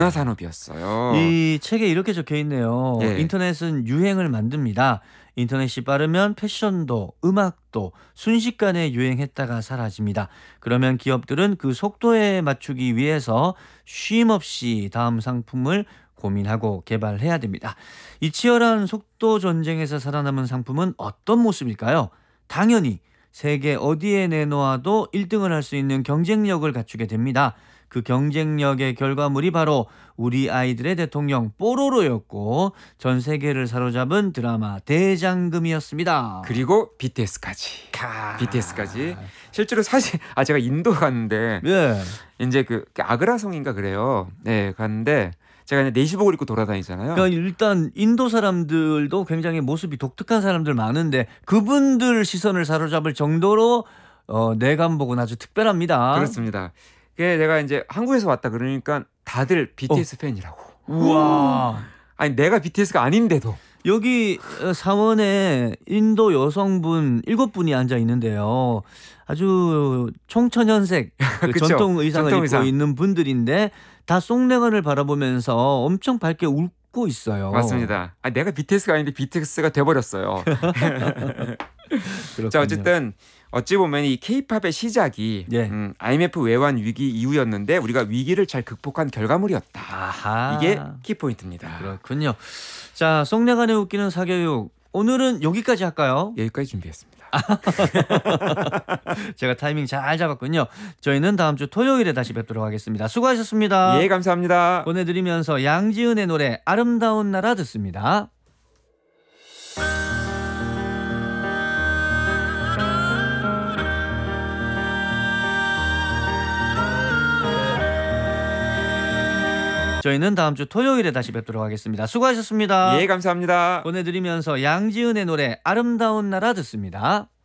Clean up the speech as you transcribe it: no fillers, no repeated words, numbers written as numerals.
문화산업이었어요. 이 책에 이렇게 적혀 있네요. 예. 인터넷은 유행을 만듭니다. 인터넷이 빠르면 패션도 음악도 순식간에 유행했다가 사라집니다. 그러면 기업들은 그 속도에 맞추기 위해서 쉼없이 다음 상품을 고민하고 개발해야 됩니다. 이 치열한 속도 전쟁에서 살아남은 상품은 어떤 모습일까요? 당연히 세계 어디에 내놓아도 1등을 할 수 있는 경쟁력을 갖추게 됩니다. 그 경쟁력의 결과물이 바로 우리 아이들의 대통령 뽀로로였고 전 세계를 사로잡은 드라마 대장금이었습니다. 그리고 BTS까지. BTS까지. 실제로 사실 제가 인도 갔는데 예. 이제 그 아그라성인가 그래요. 네, 갔는데 제가 이제 내시복을 입고 돌아다니잖아요. 그러니까 일단 인도 사람들도 굉장히 모습이 독특한 사람들 많은데 그분들 시선을 사로잡을 정도로 내감복은 아주 특별합니다. 그렇습니다. 그게 내가 이제 한국에서 왔다 그러니까 다들 BTS 팬이라고. 우와. 아니 내가 BTS가 아닌데도. 여기 사원에 인도 여성분 7분이 앉아 있는데요. 아주 청천연색 그 그쵸? 전통 의상을 전통 입고 의상. 있는 분들인데 다 송내관을 바라보면서 엄청 밝게 웃고 있어요. 맞습니다. 내가 BTS가 아닌데 BTS가 돼버렸어요. 그렇군요. 자, 어쨌든 어찌 보면 이 K-팝의 시작이 예. IMF 외환 위기 이후였는데 우리가 위기를 잘 극복한 결과물이었다. 아하. 이게 키포인트입니다. 그렇군요. 자, 송내관에 웃기는 사교육 오늘은 여기까지 할까요? 여기까지 준비했습니다. 제가 타이밍 잘 잡았군요. 저희는 다음 주 토요일에 다시 뵙도록 하겠습니다. 수고하셨습니다. 예, 감사합니다. 보내드리면서 양지은의 노래 아름다운 나라 듣습니다. 저희는 다음 주 토요일에 다시 뵙도록 하겠습니다. 수고하셨습니다. 예, 감사합니다. 보내드리면서 양지은의 노래 아름다운 나라 듣습니다.